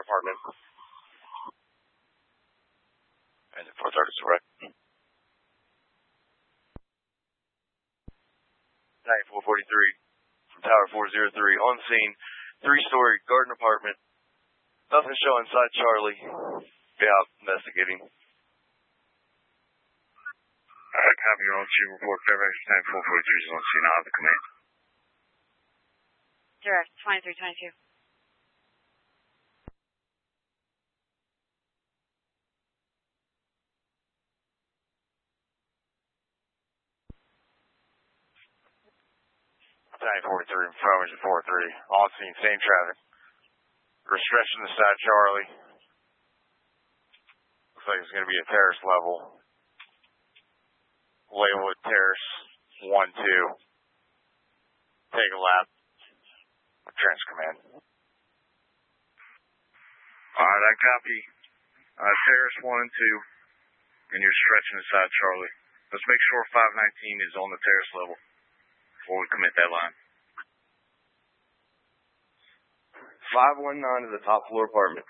fire department. And 430 is correct. 9443 from Tower 403 on scene. 3-story garden apartment. Nothing showing inside Charlie. Be out investigating. Alright, copy your own chief report. Fairfax 9443 is on scene. I'll have the command. Direct 2322. Tank 43 and Fromage 43. On scene, same traffic. Restriction to side Charlie. Looks like it's going to be a terrace level. Leywood Terrace 1-2. Take a lap. Trench command. Alright, I copy. Terrace 1 and 2. And you're stretching inside Charlie. Let's make sure 519 is on the terrace level before we commit that line. 519 to the top floor apartment.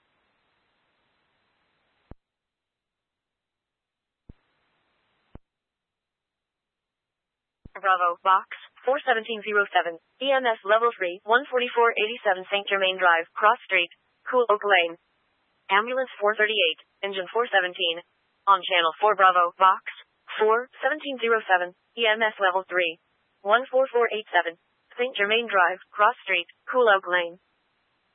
Bravo, box 41707, EMS level 3, 14487 St. Germain Drive, Cross Street, Cool Oak Lane. Ambulance 438, engine 417. On channel 4 Bravo, box 41707, EMS level 3, 14487 St. Germain Drive, Cross Street, Cool Oak Lane.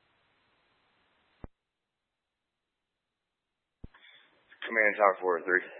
Command Tower 403.